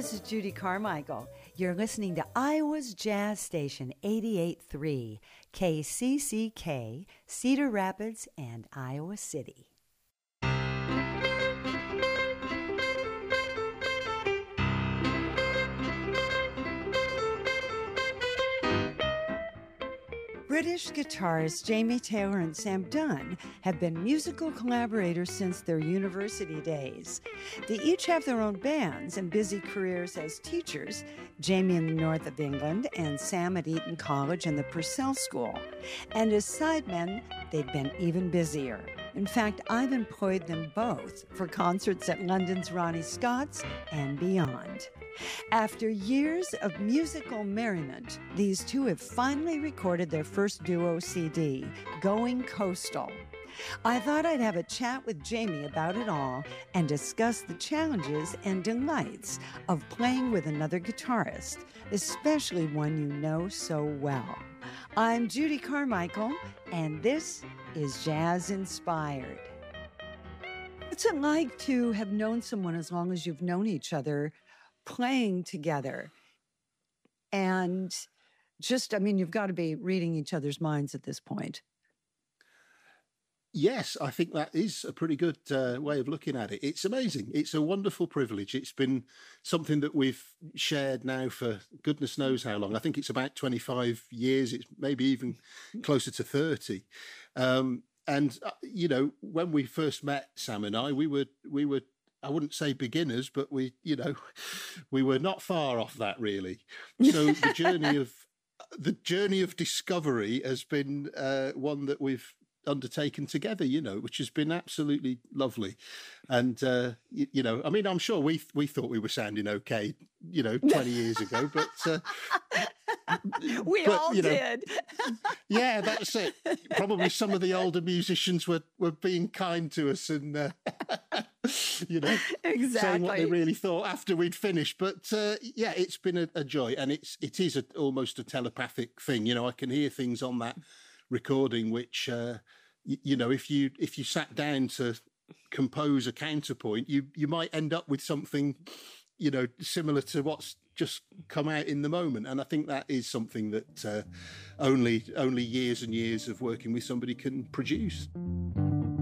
This is Judy Carmichael. You're listening to Iowa's Jazz Station 88.3, KCCK, Cedar Rapids, and Iowa City. British guitarists Jamie Taylor and Sam Dunn have been musical collaborators since their university days. They each have their own bands and busy careers as teachers, Jamie in the north of England and Sam at Eton College and the Purcell School. And as sidemen, they've been even busier. In fact, I've employed them both for concerts at London's Ronnie Scott's and beyond. After years of musical merriment, these two have finally recorded their first duo CD, Going Coastal. I thought I'd have a chat with Jamie about it all and discuss the challenges and delights of playing with another guitarist, especially one you know so well. I'm Judy Carmichael, and this is Jazz Inspired. What's it like to have known someone as long as you've known each other, playing together? And just, I mean, you've got to be reading each other's minds at this point. Yes, I think that is a pretty good way of looking at it. It's amazing. It's a wonderful privilege. It's been something that we've shared now for goodness knows how long. I think it's about 25 years. It's maybe even closer to 30. And, you know, when we first met, Sam and I, we were, I wouldn't say beginners, but we were not far off that, really. So the journey of discovery has been one that we've undertaken together, which has been absolutely lovely. And I mean, I'm sure we thought we were sounding okay 20 years ago, but we all did. Yeah, that's it. Probably some of the older musicians were being kind to us and exactly saying what they really thought after we'd finished. But yeah, it's been a joy, and it is almost a telepathic thing. I can hear things on that recording which if you sat down to compose a counterpoint, you might end up with something similar to what's just come out in the moment. And I think that is something that only years and years of working with somebody can produce.